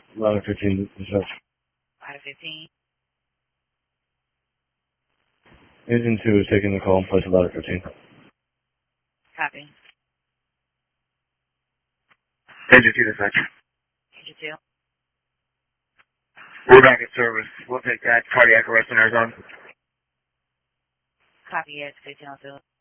Ladder 15, dispatch. Ladder 15. Engine 2 is taking the call in place of ladder 15. Copy. Engine 2, dispatch. Engine 2. We're back at service. We'll take that. Cardiac arrest in our zone. Copy it. 1502.